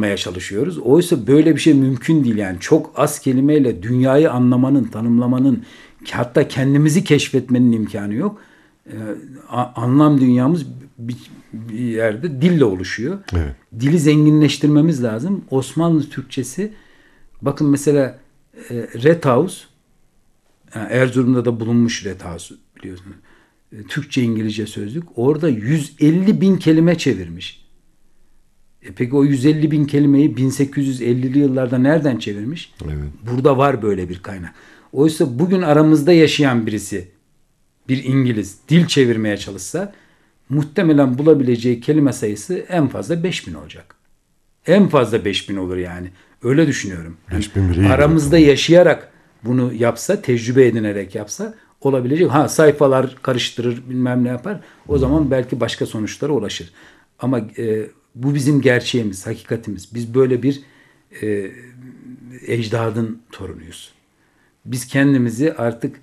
anlamaya çalışıyoruz. Oysa böyle bir şey mümkün değil. Yani çok az kelimeyle dünyayı anlamanın, tanımlamanın, hatta kendimizi keşfetmenin imkanı yok. Anlam dünyamız bir yerde dille oluşuyor. Evet. Dili zenginleştirmemiz lazım. Osmanlı Türkçesi, bakın mesela Red House, yani Erzurum'da da bulunmuş Red House biliyorsunuz. Türkçe İngilizce sözlük. Orada 150 bin kelime çevirmiş. Peki o 150 bin kelimeyi 1850'li yıllarda nereden çevirmiş? Evet. Burada var böyle bir kaynak. Oysa bugün aramızda yaşayan birisi, bir İngiliz dil çevirmeye çalışsa muhtemelen bulabileceği kelime sayısı en fazla 5000 olacak. En fazla 5000 olur yani. Öyle düşünüyorum. Yani 5000 aramızda yaşayarak bunu yapsa, tecrübe edinerek yapsa olabilecek. Sayfalar karıştırır, bilmem ne yapar. O zaman belki başka sonuçlara ulaşır. Ama bu bizim gerçeğimiz, hakikatimiz. Biz böyle bir ecdadın torunuyuz. Biz kendimizi artık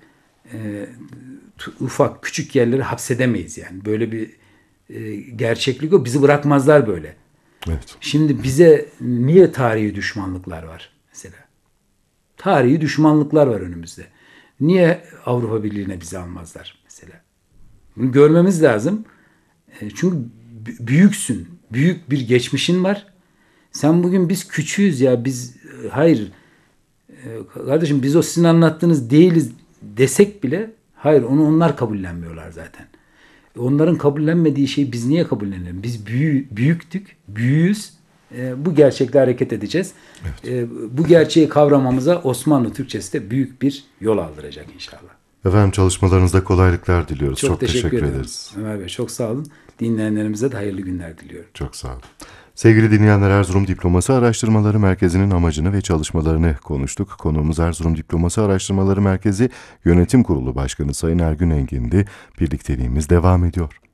ufak, küçük yerlere hapsedemeyiz yani. Böyle bir gerçeklik o. Bizi bırakmazlar böyle. Evet. Şimdi bize niye tarihi düşmanlıklar var mesela? Tarihi düşmanlıklar var önümüzde. Niye Avrupa Birliği'ne bizi almazlar mesela? Bunu görmemiz lazım. Çünkü büyüksün. Büyük bir geçmişin var. Sen bugün biz küçüğüz ya. Biz hayır. Kardeşim biz o sizin anlattığınız değiliz desek bile hayır, onu onlar kabullenmiyorlar zaten. Onların kabullenmediği şeyi biz niye kabullenelim? Biz büyüktük, büyüğüz. Bu gerçekle hareket edeceğiz. Evet. Bu gerçeği kavramamıza Osmanlı Türkçesi de büyük bir yol aldıracak inşallah. Efendim çalışmalarınızda kolaylıklar diliyoruz. Çok teşekkür ederiz. ederiz. Ömer Bey çok sağ olun. Dinleyenlerimize de hayırlı günler diliyorum. Çok sağ olun. Sevgili dinleyenler, Erzurum Diplomasi Araştırmaları Merkezi'nin amacını ve çalışmalarını konuştuk. Konuğumuz Erzurum Diplomasi Araştırmaları Merkezi Yönetim Kurulu Başkanı Sayın Ergün Engin'di. Birlikteliğimiz devam ediyor.